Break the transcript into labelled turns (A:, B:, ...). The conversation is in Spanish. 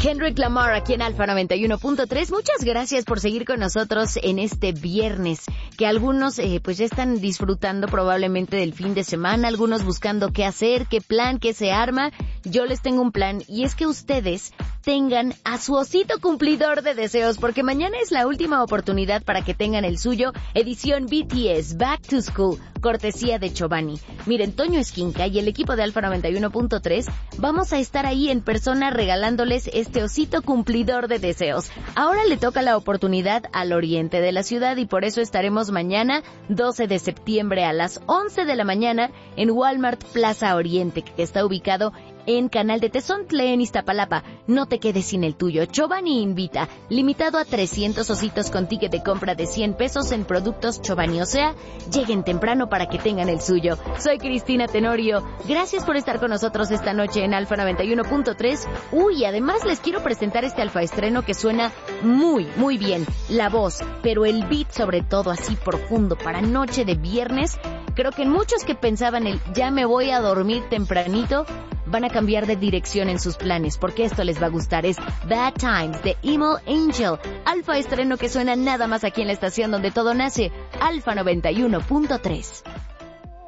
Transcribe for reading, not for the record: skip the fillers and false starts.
A: Kendrick Lamar aquí en Alfa 91.3. Muchas gracias por seguir con nosotros en este viernes, que algunos pues ya están disfrutando probablemente del fin de semana, algunos buscando qué hacer, qué plan, qué se arma. Yo les tengo un plan y es que ustedes tengan a su osito cumplidor de deseos, porque mañana es la última oportunidad para que tengan el suyo, edición BTS Back to School, cortesía de Chobani. Miren, Toño Esquinca y el equipo de Alfa 91.3 vamos a estar ahí en persona regalándoles este osito cumplidor de deseos. Ahora le toca la oportunidad al oriente de la ciudad y por eso estaremos mañana 12 de septiembre a las 11 de la mañana en Walmart Plaza Oriente, que está ubicado en Canal de Tezontle, en Iztapalapa. No te quedes sin el tuyo. Chobani invita, limitado a 300 ositos con ticket de compra de 100 pesos en productos Chobani. O sea, lleguen temprano para que tengan el suyo. Soy Cristina Tenorio. Gracias por estar con nosotros esta noche en Alfa 91.3. Uy, además les quiero presentar este alfa estreno que suena muy, muy bien. La voz, pero el beat sobre todo así profundo para noche de viernes. Creo que muchos que pensaban el ya me voy a dormir tempranito van a cambiar de dirección en sus planes, porque esto les va a gustar. Es Bad Times de Emo Angel, alfa estreno que suena nada más aquí en la estación donde todo nace, Alfa 91.3.